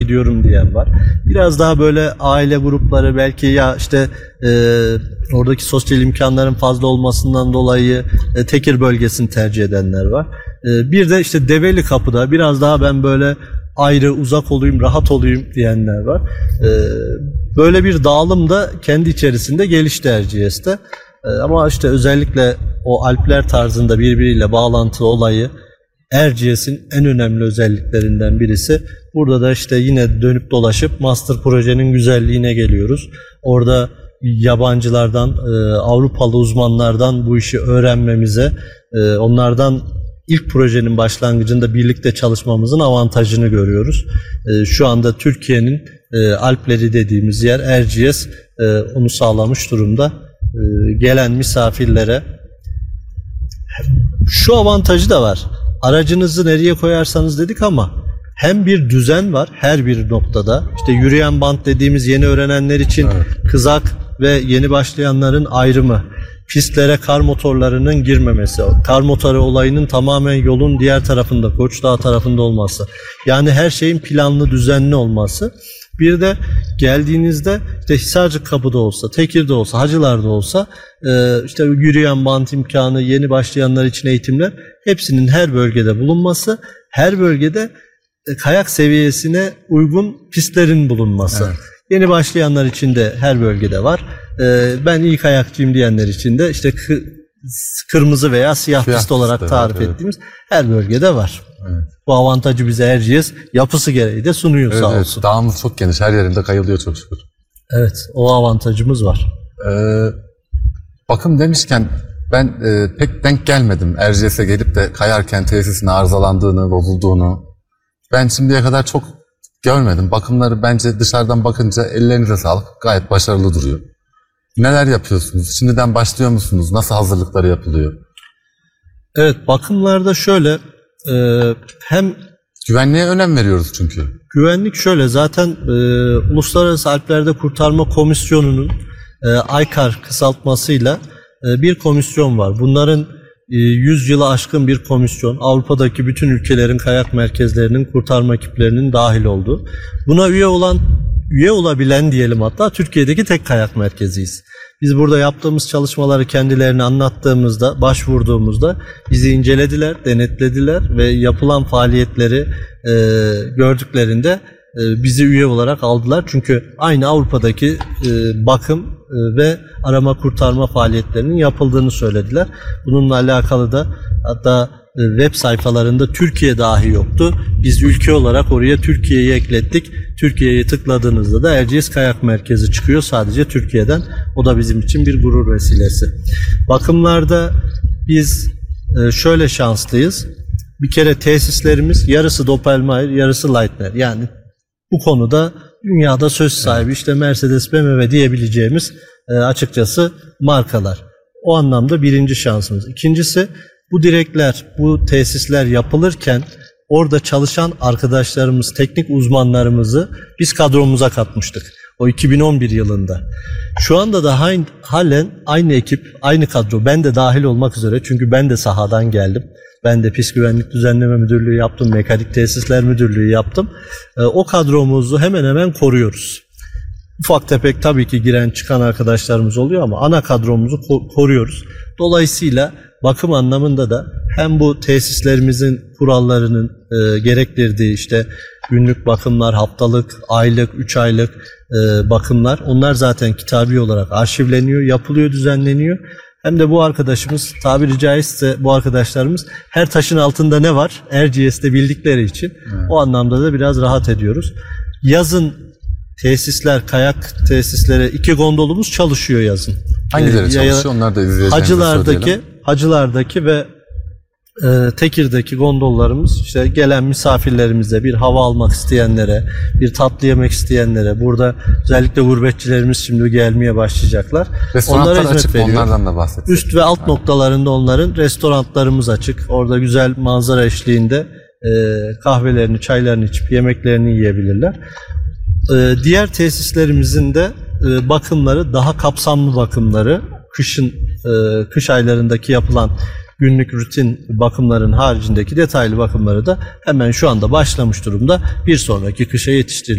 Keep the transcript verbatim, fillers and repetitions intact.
gidiyorum diyen var. Biraz daha böyle aile grupları belki ya işte e, oradaki sosyal imkanların fazla olmasından dolayı e, Tekir bölgesini tercih edenler var. E, bir de işte Develi Kapı'da biraz daha ben böyle ayrı, uzak olayım, rahat olayım diyenler var. E, böyle bir dağılım da kendi içerisinde gelişti Erciyes'te. E, ama işte özellikle o Alpler tarzında birbiriyle bağlantılı olayı Erciyes'in en önemli özelliklerinden birisi. Burada da işte yine dönüp dolaşıp master projenin güzelliğine geliyoruz. Orada yabancılardan, Avrupalı uzmanlardan bu işi öğrenmemize, onlardan ilk projenin başlangıcında birlikte çalışmamızın avantajını görüyoruz. Şu anda Türkiye'nin Alpleri dediğimiz yer Erciyes onu sağlamış durumda. Gelen misafirlere şu avantajı da var. Aracınızı nereye koyarsanız dedik ama hem bir düzen var her bir noktada. İşte yürüyen bant dediğimiz yeni öğrenenler için evet. Kızak ve yeni başlayanların ayrımı. Pistlere kar motorlarının girmemesi. Kar motoru olayının tamamen yolun diğer tarafında, Koçdağ tarafında olması. Yani her şeyin planlı, düzenli olması. Bir de geldiğinizde işte Hisarcık Kapı'da olsa, Tekir'de olsa, Hacılar'da olsa işte yürüyen bant imkanı, yeni başlayanlar için eğitimler hepsinin her bölgede bulunması, her bölgede kayak seviyesine uygun pistlerin bulunması. Evet. Yeni başlayanlar için de her bölgede var. Ben iyi kayakçıyım diyenler için de işte kırmızı veya siyah, siyah pist olarak tarif var, ettiğimiz evet. Her bölgede var. Evet. Bu avantajı bize Erciyes yapısı gereği de sunuyor evet, sağ evet. olsun. Dağımız çok geniş, her yerinde kayılıyor çok şükür. Evet, o avantajımız var. Ee, bakım demişken ben e, pek denk gelmedim Erciyes'e gelip de kayarken tesisin arızalandığını, bozulduğunu. Ben şimdiye kadar çok görmedim. Bakımları bence dışarıdan bakınca ellerinize sağlık, gayet başarılı duruyor. Neler yapıyorsunuz? Şimdiden başlıyor musunuz? Nasıl hazırlıkları yapılıyor? Evet, bakımlarda şöyle e, hem güvenliğe önem veriyoruz çünkü. Güvenlik şöyle zaten e, Uluslararası Alplerde Kurtarma Komisyonu'nun e, AYKAR kısaltmasıyla e, bir komisyon var. Bunların e, yüz yılı aşkın bir komisyon. Avrupa'daki bütün ülkelerin kayak merkezlerinin, kurtarma ekiplerinin dahil olduğu. Buna üye olan Üye olabilen diyelim hatta Türkiye'deki tek kayak merkeziyiz. Biz burada yaptığımız çalışmaları kendilerine anlattığımızda, başvurduğumuzda bizi incelediler, denetlediler ve yapılan faaliyetleri e, gördüklerinde e, bizi üye olarak aldılar. Çünkü aynı Avrupa'daki e, bakım e, ve arama kurtarma faaliyetlerinin yapıldığını söylediler. Bununla alakalı da hatta web sayfalarında Türkiye dahi yoktu. Biz ülke olarak oraya Türkiye'yi eklettik. Türkiye'yi tıkladığınızda da Erciyes Kayak Merkezi çıkıyor sadece Türkiye'den. O da bizim için bir gurur vesilesi. Bakımlarda biz şöyle şanslıyız. Bir kere tesislerimiz yarısı Doppelmayr, yarısı Leitner. Yani bu konuda dünyada söz sahibi işte Mercedes, B M W diyebileceğimiz açıkçası markalar. O anlamda birinci şansımız. İkincisi, bu direkler, bu tesisler yapılırken orada çalışan arkadaşlarımız, teknik uzmanlarımızı biz kadromuza katmıştık. O iki bin on bir yılında. Şu anda da halen aynı ekip, aynı kadro. Ben de dahil olmak üzere çünkü ben de sahadan geldim. Ben de Pist Güvenlik Düzenleme Müdürlüğü yaptım, Mekanik Tesisler Müdürlüğü yaptım. O kadromuzu hemen hemen koruyoruz. Ufak tefek tabii ki giren çıkan arkadaşlarımız oluyor ama ana kadromuzu koruyoruz. Dolayısıyla bakım anlamında da hem bu tesislerimizin kurallarının e, gerektirdiği işte günlük bakımlar, haftalık, aylık, üç aylık e, bakımlar onlar zaten kitabi olarak arşivleniyor, yapılıyor, düzenleniyor. Hem de bu arkadaşımız tabiri caizse bu arkadaşlarımız her taşın altında ne var Erciyes'te bildikleri için evet. O anlamda da biraz rahat ediyoruz. Yazın tesisler, kayak tesisleri iki gondolumuz çalışıyor yazın. Hangileri ee, çalışıyor? Onlar da izleyeceğimize Hacılardaki, söyleyelim. Hacılardaki ve e, Tekir'deki gondollarımız işte gelen misafirlerimize, bir hava almak isteyenlere, bir tatlı yemek isteyenlere, burada özellikle gurbetçilerimiz şimdi gelmeye başlayacaklar. Restoranlar açık mı? Onlardan da bahsedin. Üst ve alt evet. noktalarında onların restoranlarımız açık. Orada güzel manzara eşliğinde e, kahvelerini, çaylarını içip yemeklerini yiyebilirler. E, diğer tesislerimizin de e, bakımları daha kapsamlı bakımları, kışın e, kış aylarındaki yapılan günlük rutin bakımların haricindeki detaylı bakımları da hemen şu anda başlamış durumda. Bir sonraki kışa yetiştiriliyor.